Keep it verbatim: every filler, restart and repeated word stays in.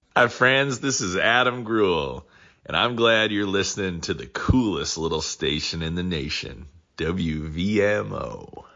Hi, friends. This is Adam Gruel, and I'm glad you're listening to the coolest little station in the nation, W V M O.